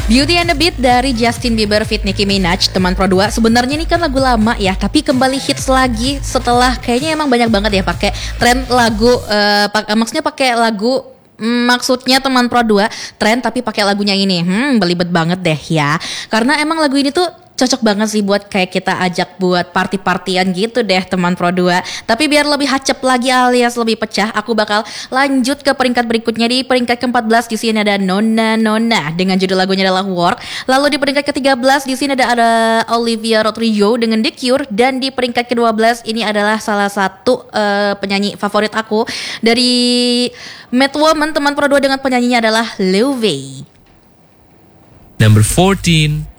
Beauty and the Beat dari Justin Bieber feat Nicki Minaj, teman Pro 2. Sebenarnya ini kan lagu lama ya, tapi kembali hits lagi setelah kayaknya emang banyak banget ya pakai tren lagu maksudnya pakai lagu maksudnya teman Pro 2 tren tapi pakai lagunya ini. Belibet banget deh ya. Karena emang lagu ini tuh cocok banget sih buat kayak kita ajak buat party-partian gitu deh teman Pro 2. Tapi biar lebih hacep lagi alias lebih pecah, aku bakal lanjut ke peringkat berikutnya. Di peringkat ke-14 di sini ada Nona Nona dengan judul lagunya adalah Work. Lalu di peringkat ke-13 di sini ada Olivia Rodrigo dengan The Cure, dan di peringkat ke-12 ini adalah salah satu penyanyi favorit aku dari Mad Woman teman Pro 2 dengan penyanyinya adalah Lil Wayne. Number 14.